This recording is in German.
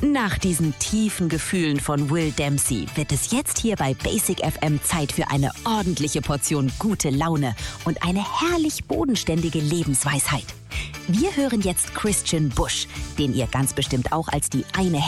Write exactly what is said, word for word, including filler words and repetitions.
Nach diesen tiefen Gefühlen von Will Dempsey wird es jetzt hier bei Basic F M Zeit für eine ordentliche Portion gute Laune und eine herrlich bodenständige Lebensweisheit. Wir hören jetzt Christian Busch, den ihr ganz bestimmt auch als die eine